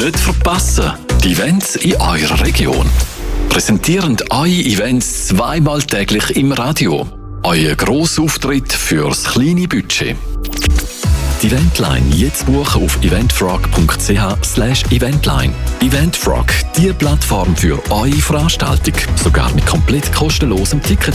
Nicht verpassen, die Events in eurer Region. Präsentieren eure Events zweimal täglich im Radio. Euer Grossauftritt fürs kleine Budget. Die Eventline jetzt buchen auf eventfrog.ch/eventline. Eventfrog, die Plattform für eure Veranstaltung. Sogar mit komplett kostenlosem Ticket.